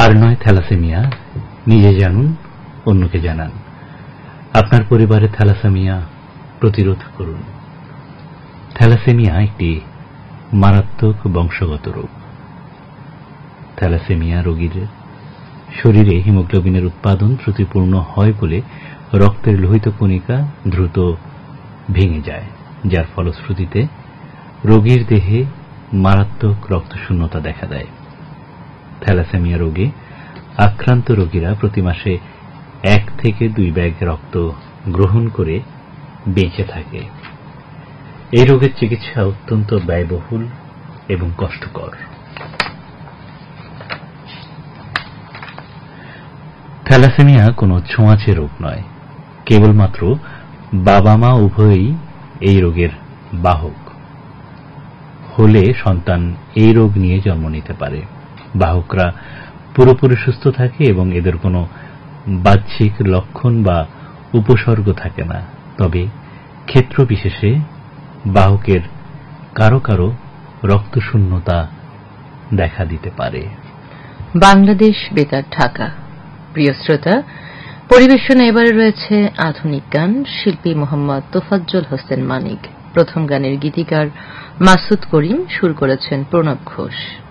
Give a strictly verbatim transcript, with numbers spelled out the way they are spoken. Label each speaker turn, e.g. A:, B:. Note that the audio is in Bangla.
A: আর নয় থ্যালাসেমিয়া, নিজে জানুন, অন্যকে জানান। আপনার পরিবারে থ্যালাসেমিয়া প্রতিরোধ করুন। থ্যালাসেমিয়া একটি মারাত্মক বংশগত রোগ। থ্যালাসেমিয়া রোগীর শরীরে হিমোগ্লোবিনের উৎপাদন ত্রুটিপূর্ণ হয় বলে রক্তের লোহিত কণিকা দ্রুত ভেঙে যায়, যার ফলশ্রুতিতে রোগীর দেহে মারাত্মক রক্তশূন্যতা দেখা দেয়। থ্যালাসেমিয়া রোগে আক্রান্ত রোগীরা প্রতি মাসে এক থেকে দুই ব্যাগ রক্ত গ্রহণ করে বেঁচে থাকে। এই রোগের চিকিৎসা অত্যন্ত ব্যয়বহুল এবং কষ্টকর। থ্যালাসেমিয়া কোনো ছোঁয়াচে রোগ নয়, কেবলমাত্র বাবা মা উভয়ই এই রোগের বাহক হলে সন্তান এই রোগ নিয়ে জন্ম নিতে পারে। বাহকরা পুরোপুরি সুস্থ থাকে এবং এদের কোনো বাহ্যিক লক্ষণ বা উপসর্গ থাকে না, তবে ক্ষেত্র বিশেষে বাহকের কারো কারো রক্তশূন্যতা দেখা দিতে পারে।
B: বাংলাদেশ বেতার, ঢাকা। প্রিয় শ্রোতা, পরিবেশনা এবারে রয়েছে আধুনিক গান। শিল্পী মোহাম্মদ তোফাজ্জল হোসেন মানিক, প্রথম গানের গীতিকার মাসুদ করিম, সুর করেছেন প্রণব ঘোষ।